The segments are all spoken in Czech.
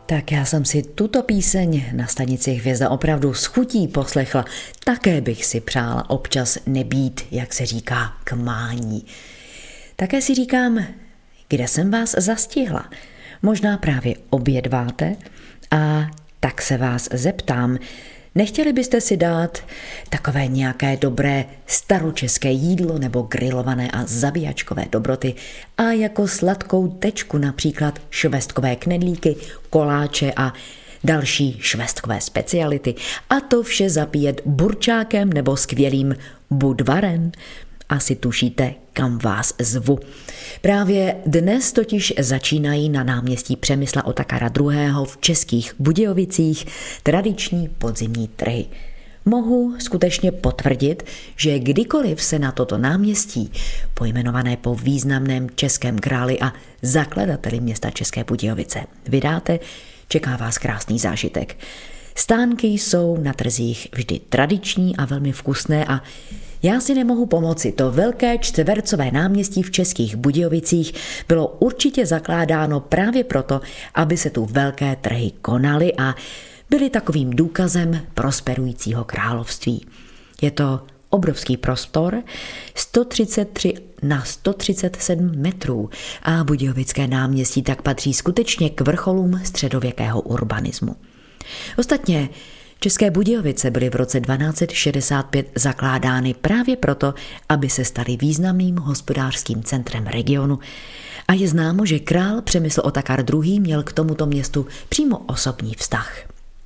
Tak já jsem si tuto píseň na stanici Hvězda opravdu s chutí poslechla. Také bych si přála občas nebýt, jak se říká, k mání. Také si říkám, kde jsem vás zastihla. Možná právě obědváte a tak se vás zeptám, nechtěli byste si dát takové nějaké dobré staročeské jídlo nebo grilované a zabíjačkové dobroty a jako sladkou tečku například švestkové knedlíky, koláče a další švestkové speciality a to vše zapíjet burčákem nebo skvělým budvarem? Asi tušíte, kam vás zvu. Právě dnes totiž začínají na náměstí Přemysla Otakara II. V Českých Budějovicích tradiční podzimní trhy. Mohu skutečně potvrdit, že kdykoliv se na toto náměstí, pojmenované po významném českém králi a zakladateli města České Budějovice, vydáte, čeká vás krásný zážitek. Stánky jsou na trzích vždy tradiční a velmi vkusné a já si nemohu pomoci, to velké čtvercové náměstí v Českých Budějovicích bylo určitě zakládáno právě proto, aby se tu velké trhy konaly a byly takovým důkazem prosperujícího království. Je to obrovský prostor, 133 na 137 metrů a Budějovické náměstí tak patří skutečně k vrcholům středověkého urbanismu. Ostatně České Budějovice byly v roce 1265 zakládány právě proto, aby se staly významným hospodářským centrem regionu a je známo, že král Přemysl Otakar II. Měl k tomuto městu přímo osobní vztah.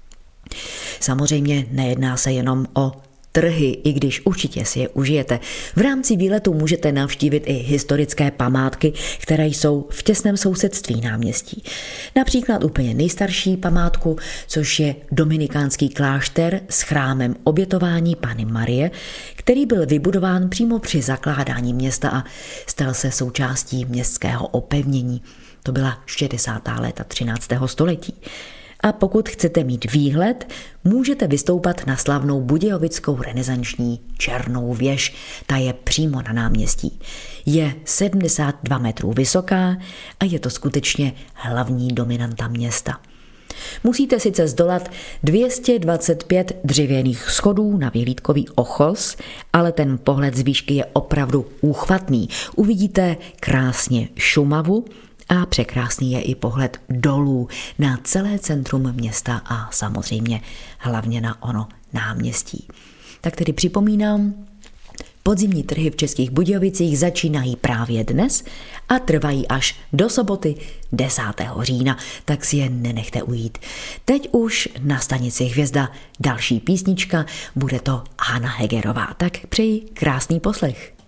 Samozřejmě nejedná se jenom o trhy, i když určitě si je užijete. V rámci výletu můžete navštívit i historické památky, které jsou v těsném sousedství náměstí. Například úplně nejstarší památku, což je dominikánský klášter s chrámem obětování Panny Marie, který byl vybudován přímo při zakládání města a stal se součástí městského opevnění. To byla 60. léta 13. století. A pokud chcete mít výhled, můžete vystoupat na slavnou budějovickou renesanční černou věž. Ta je přímo na náměstí. Je 72 metrů vysoká a je to skutečně hlavní dominanta města. Musíte sice zdolat 225 dřevěných schodů na vyhlídkový ochos, ale ten pohled z výšky je opravdu úchvatný. Uvidíte krásně Šumavu, a překrásný je i pohled dolů na celé centrum města a samozřejmě hlavně na ono náměstí. Tak tedy připomínám, podzimní trhy v Českých Budějovicích začínají právě dnes a trvají až do soboty 10. října, tak si je nenechte ujít. Teď už na stanici Hvězda další písnička, bude to Hana Hegerová, tak přeji krásný poslech.